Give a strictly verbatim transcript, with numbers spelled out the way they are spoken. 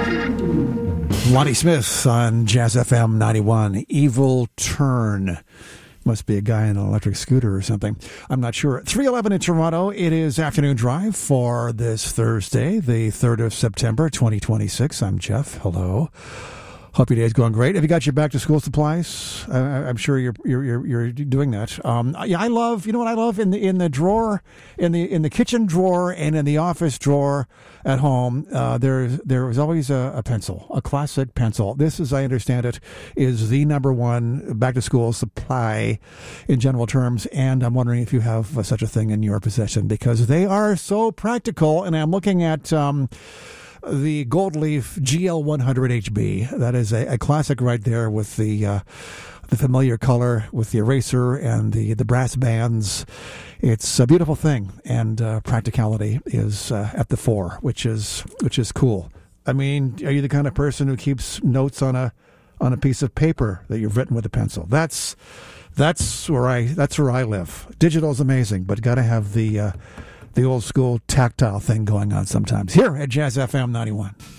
Lonnie Smith on Jazz F M ninety-one. Evil Turn. Must be a guy in an electric scooter or something. I'm not sure. three eleven in Toronto. It is Afternoon Drive for this Thursday, the third of September, twenty twenty-six. I'm Jeff. Hello. Hope your day's going great. Have you got your back to school supplies? I, I'm sure you're you're you're, you're doing that. Um, yeah, I love. You know what I love in the in the drawer, in the in the kitchen drawer, and in the office drawer at home. Uh, there there was always a, a pencil, a classic pencil. This, as I understand it, is the number one back to school supply in general terms. And I'm wondering if you have uh, such a thing in your possession, because they are so practical. And I'm looking at. Um, The Gold Leaf G L one hundred H B. That is a, a classic right there, with the uh, the familiar color, with the eraser and the, the brass bands. It's a beautiful thing, and uh, practicality is uh, at the fore, which is which is cool. I mean, are you the kind of person who keeps notes on a on a piece of paper that you've written with a pencil? That's that's where I that's where I live. Digital is amazing, but got to have the uh, the old school tactile thing going on sometimes. Here at Jazz F M ninety-one.